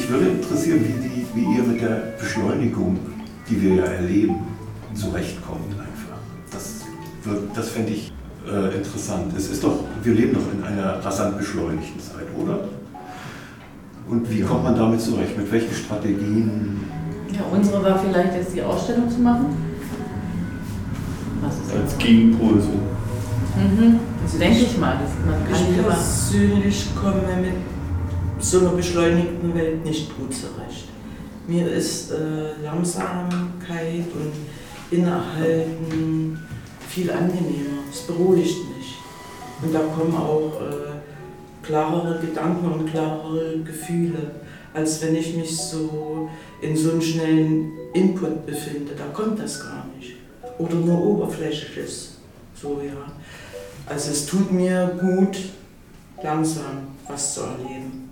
Mich würde interessieren, wie ihr mit der Beschleunigung, die wir ja erleben, zurechtkommt einfach. Das fände ich interessant. Wir leben doch in einer rasant beschleunigten Zeit, oder? Und wie kommt man damit zurecht? Mit welchen Strategien? Ja, unsere war vielleicht jetzt die Ausstellung zu machen. Was ist als Gegenpol so. Das denke ich mal. Ich persönlich komme mit so einer beschleunigten Welt nicht gut zurecht. Mir ist Langsamkeit und Innehalten viel angenehmer. Es beruhigt mich. Und da kommen auch klarere Gedanken und klarere Gefühle, als wenn ich mich so in so einem schnellen Input befinde. Da kommt das gar nicht. Oder nur oberflächliches. So, ja. Also es tut mir gut, langsam was zu erleben.